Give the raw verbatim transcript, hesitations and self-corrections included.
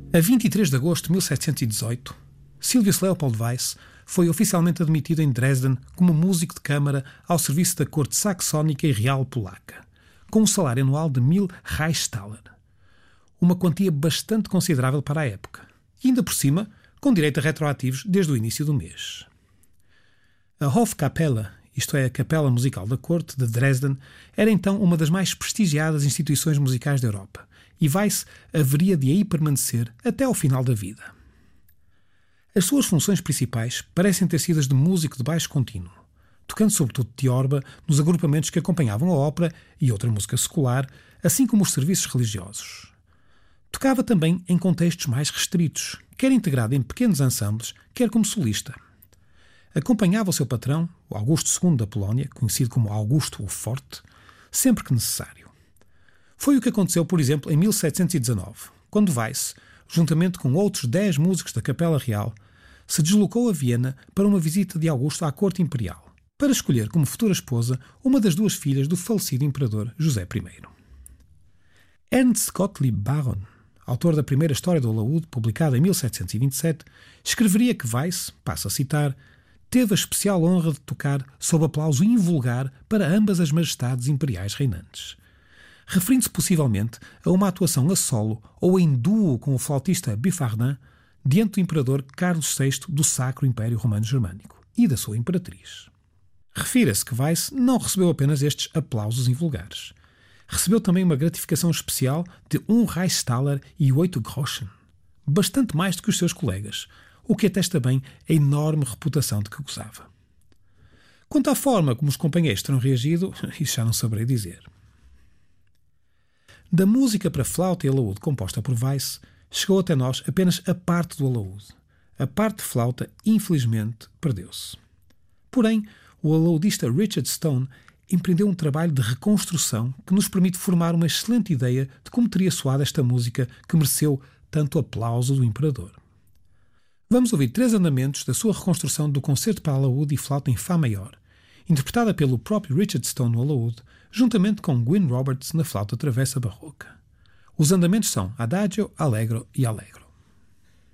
A vinte e três de agosto de mil setecentos e dezoito, Sylvius Leopold Weiss foi oficialmente admitido em Dresden como músico de câmara ao serviço da corte saxónica e real polaca, com um salário anual de mil Reichstaler, uma quantia bastante considerável para a época, e ainda por cima, com direito a retroativos desde o início do mês. A Hofkapelle, isto é, a Capela Musical da Corte de Dresden, era então uma das mais prestigiadas instituições musicais da Europa, e Weiss haveria de aí permanecer até ao final da vida. As suas funções principais parecem ter sido as de músico de baixo contínuo, tocando sobretudo tiorba nos agrupamentos que acompanhavam a ópera e outra música secular, assim como os serviços religiosos. Tocava também em contextos mais restritos, quer integrado em pequenos ensembles, quer como solista. Acompanhava o seu patrão, o Augusto segundo da Polónia, conhecido como Augusto o Forte, sempre que necessário. Foi o que aconteceu, por exemplo, em mil setecentos e dezanove, quando Weiss, juntamente com outros dez músicos da Capela Real, se deslocou a Viena para uma visita de Augusto à corte imperial, para escolher como futura esposa uma das duas filhas do falecido imperador José I. Ernst Gottlieb Baron, autor da primeira história do alaúde, publicada em mil setecentos e vinte e sete, escreveria que Weiss, passo a citar, teve a especial honra de tocar sob aplauso invulgar para ambas as majestades imperiais reinantes, referindo-se possivelmente a uma atuação a solo ou em duo com o flautista Buffardin diante do imperador Carlos sexto do Sacro Império Romano Germânico e da sua imperatriz. Refira-se que Weiss não recebeu apenas estes aplausos invulgares. Recebeu também uma gratificação especial de um Reichstaler e oito Groschen, bastante mais do que os seus colegas, o que atesta bem a enorme reputação de que gozava. Quanto à forma como os companheiros terão reagido, isso já não saberei dizer. Da música para flauta e alaúde composta por Weiss, chegou até nós apenas a parte do alaúde. A parte de flauta, infelizmente, perdeu-se. Porém, o alaudista Richard Stone empreendeu um trabalho de reconstrução que nos permite formar uma excelente ideia de como teria soado esta música que mereceu tanto aplauso do imperador. Vamos ouvir três andamentos da sua reconstrução do concerto para alaúde e flauta em Fá maior, interpretada pelo próprio Richard Stone no alaúde, juntamente com Gwyn Roberts na flauta travessa barroca. Os andamentos são Adagio, Allegro e Allegro.